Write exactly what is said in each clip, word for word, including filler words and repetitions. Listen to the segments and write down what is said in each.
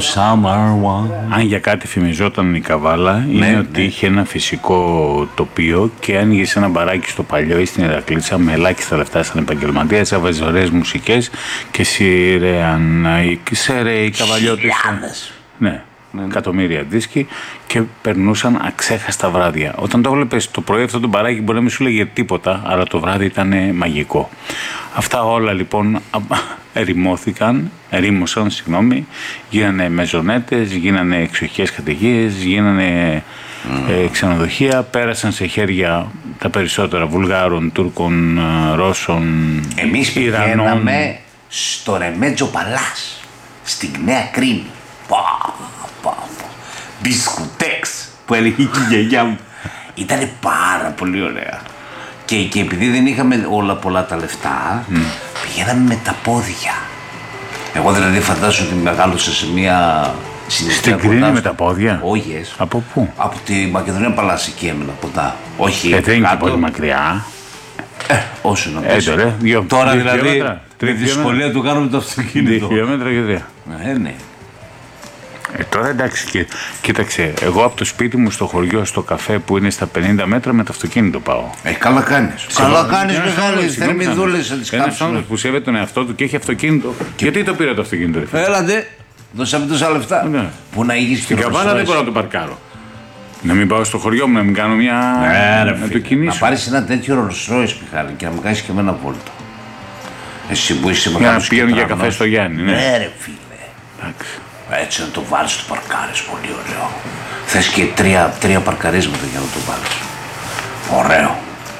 summer one. Αν για κάτι φημιζόταν η Καβάλα, είναι ναι, ότι ναι. είχε ένα φυσικό τοπίο και άνοιγε ένα μπαράκι στο Παλιό ή στην Ηρακλήτσα με ελάχιστα λεφτά σαν επαγγελματίας, έβαζε ωραίες μουσικές και σειρέαν οι καβαλιώτες. Ναι. Ναι. Εκατομμύρια δίσκοι και περνούσαν αξέχαστα βράδια. Όταν το έβλεπες το πρωί αυτό το μπαράκι μπορεί να μην σου λέγε τίποτα, αλλά το βράδυ ήταν μαγικό. Αυτά όλα λοιπόν ερημώθηκαν, ερήμωσαν, συγγνώμη, γίνανε μεζονέτες, γίνανε εξοχικές κατοικίες, γίνανε mm. ε, ξενοδοχεία, πέρασαν σε χέρια τα περισσότερα Βουλγάρων, Τούρκων, Ρώσων, εμείς Ιρανών. πηγαίναμε στο Ρεμέτζο Παλάς, στην Νέα Κρίνη. Πα, πα, πα. Μπισκουτέξ που έλεγε η γιαγιά μου. Ήτανε πάρα πολύ ωραία. Και, και επειδή δεν είχαμε όλα πολλά τα λεφτά, mm. πηγαίναμε με τα πόδια. Εγώ δηλαδή φαντάζομαι ότι μεγάλωσα σε μια στην Κρίνη με τα πόδια. Όχι. Yes. Από πού? Από τη Μακεδονία Παλάση εκεί έμενα ποτά. Όχι. Ε, δεν είναι πολύ μακριά. Ε, όσο να πεις. Ε, τώρα, δύο, τώρα δύο, δηλαδή δύο, με δυσκολία του κάνουμε το αυτοκίνητο. Δύο χιλιόμετρα και δύο. Ε, ναι. Ε, τώρα εντάξει, και, κοίταξε, εγώ από το σπίτι μου στο χωριό, στο καφέ που είναι στα πενήντα μέτρα, με το αυτοκίνητο πάω. Ε, καλά κάνεις. Καλά κάνεις, Μιχάλη, θερμιδούλες θα τις κάψουμε. Ένας άνθρωπος που σέβεται τον εαυτό του και έχει αυτοκίνητο. Και... γιατί το πήρα το αυτοκίνητο, ρε φίλε? Έλατε, δώσαμε τόσα λεφτά. Ναι. Που να είχες στην Καβάλα δεν μπορώ να το παρκάρω. Να μην πάω στο χωριό μου, να μην κάνω μια. Ναι, ρε, να το κινήσω. Να πάρεις ένα τέτοιο Rolls Royce, Μιχάλη, και να μου κάνεις και εμένα βόλτα. Εσύ που είσαι μεγάλος. Για να πηγαίνω για καφέ στο Γιάννη. Ναι, ναι ρε φίλε. Εντάξει. Έτσι να το βάλεις το παρκάρεις, πολύ ωραίο. Θες και τρία, τρία παρκαρίσματα για να το βάλεις. Ωραίο.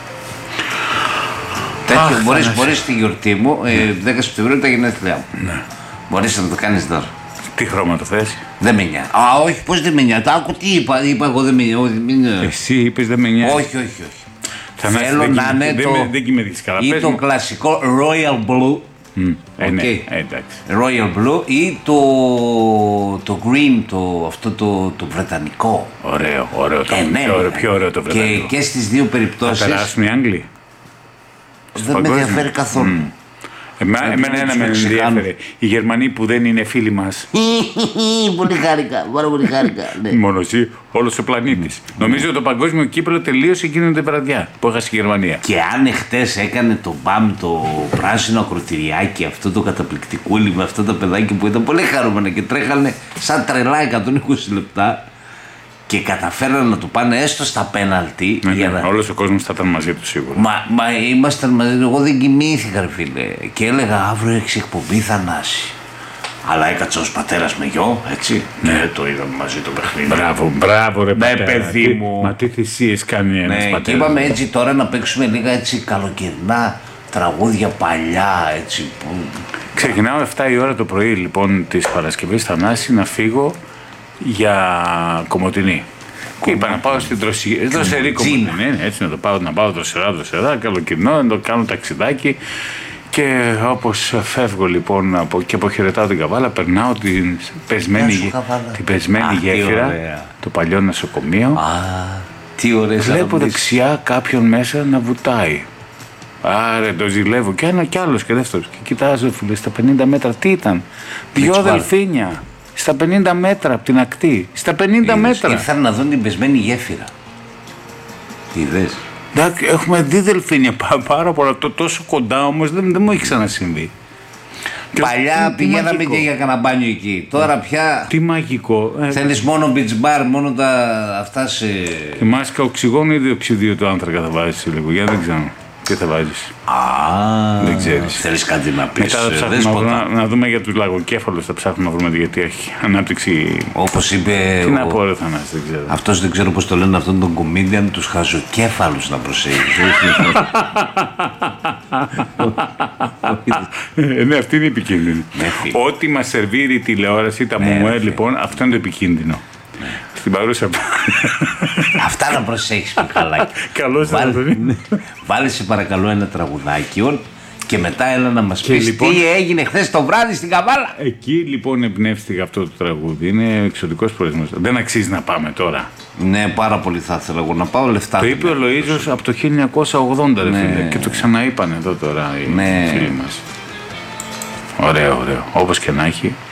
Τέτοιο Αχ, μπορείς, μπορείς στη γιορτή μου, ε, δέκα Σεπτεμβρίου τα γενέθλιά μου. Ναι. Μπορείς να το κάνεις τώρα. Τι χρώμα το θες? Δεν με νοιάζει. Α, όχι, πώς δεν με νοιάζει. Άκου τι είπα, είπα εγώ δεν με νοιάζει. Εσύ είπες δεν με νοιάζει. Όχι, όχι, όχι. Θανάση, θέλω να είναι δεν, το, δεν, δεν κοιμηθείς καλά. ή το μου. κλασικό Royal Blue. Mm. Ε, okay. ναι, ε, εντάξει. Royal Blue ή το, το Green, το, αυτό το, το βρετανικό. Ωραίο, ωραίο το, ε, ναι, πιο, ωραίο, πιο ωραίο το βρετανικό. Και, και στις δύο περιπτώσεις. Θα περάσουν οι Άγγλοι. Δεν με ενδιαφέρει καθόλου. Mm. Εμένα, εμένα ένα με ενδιαφέρει. Οι Γερμανοί που δεν είναι φίλοι μας. Πολύ χάρηκα, πάρα πολύ χάρηκα. Ναι. Μόνο εσύ, όλος ο πλανήτης. Mm. Νομίζω ότι το παγκόσμιο κύπελλο τελείωσε εκείνη την βραδιά που έχασε η Γερμανία. Και αν χτες έκανε το μπαμ, το πράσινο ακροτηριάκι, αυτό το καταπληκτικούλι με αυτά τα παιδάκια που ήταν πολύ χαρούμενα και τρέχανε σαν τρελά εκατόν είκοσι λεπτά. Και καταφέραν να το πάνε έστω στα πέναλτι. Ναι, για ναι, να... όλος ο κόσμος θα ήταν μαζί του σίγουρα. Μα, μα ήμασταν μαζί του. Εγώ δεν κοιμήθηκα, ρε φίλε. Και έλεγα αύριο έχει εκπομπή Θανάση. Αλλά έκατσα ως πατέρας με γιο, έτσι. Ναι, ναι το είδαμε μαζί το παιχνίδι. Μπράβο, μπράβο, ρε πατέρα. Ναι, παιδί τι, μου. Μα τι θυσίες κάνει ένας ναι, πατέρας. Και είπαμε έτσι τώρα να παίξουμε λίγα έτσι καλοκαιρινά τραγούδια παλιά, έτσι. Που... Ξεκινάω εφτά η ώρα το πρωί λοιπόν της Παρασκευής Θανάση να φύγω για Κομοτηνή. Και είπα να πάω στην δροσερή Κομοτηνή, έτσι να το πάω, να πάω δροσερά, δροσερά, καλοκαιρινό, να το κάνω ταξιδάκι. Και όπως φεύγω λοιπόν από, και αποχαιρετάω την Καβάλα, περνάω την πεσμένη, την πεσμένη γέφυρα, το παλιό νοσοκομείο. Α, τι ωραίες. Βλέπω δεξιά κάποιον μέσα να βουτάει. Άρα το ζηλεύω και ένα κι άλλος και δεύτερος. Και κοιτάζω φίλε στα πενήντα μέτρα τι ήταν. Δυο δελφίνια. Στα πενήντα μέτρα από την ακτή. Στα πενήντα Είδες, μέτρα. ήρθαν να δουν την πεσμένη γέφυρα. Είδες. Εντάξει, έχουμε δει δελφίνια πάρα πολλά. Το τόσο κοντά όμως δεν, δεν μου έχει ξανασυμβεί. Παλιά τι, πηγαίναμε τι και για κανένα μπάνιο εκεί. Τώρα πια. Τι μαγικό. Θέλεις μόνο beach bar, μόνο τα αυτά σε. Θυμάσαι και οξυγόνο ή διοξιδίου του άνθρακα θα βάζεις λίγο. Για δεν ξέρω. Τι θα βάζεις. Α, δεν ξέρεις. Θέλεις κάτι να πεις. Μετά θα ψάχνουμε να, να δούμε για τους λαγοκέφαλους. Θα ψάχνουμε να βρούμε γιατί έχει ανάπτυξη. Όπως είπε. Τι ο... να πω, ρε Θανάση, δεν ξέρω. Αυτός δεν ξέρω πώς το λένε αυτόν τον comedian, τους χαζοκέφαλους να προσέχεις. Ναι, αυτή είναι η επικίνδυνη. Ό,τι μας σερβίρει η τηλεόραση, τα μουμουέ, λοιπόν, αυτό είναι το επικίνδυνο. Στην παρούσα. Αυτά να προσέχεις, Μιχαλάκη. Καλώς ήρθατε. Βάλε σε παρακαλώ ένα τραγουδάκι και μετά έλα να μας πεις λοιπόν, τι έγινε χθες το βράδυ στην Καβάλα. Εκεί λοιπόν εμπνεύστηκα αυτό το τραγούδι. Είναι εξωτικός προορισμός. Δεν αξίζει να πάμε τώρα. Ναι, πάρα πολύ θα ήθελα εγώ να πάω, λεφτά. Το είπε ο Λοΐζος από το χίλια εννιακόσια ογδόντα, ρε ναι. φίλε. Και το ξαναείπανε εδώ τώρα οι ναι. φίλοι μας. Ωραίο, ωραίο. Όπως και να έχει.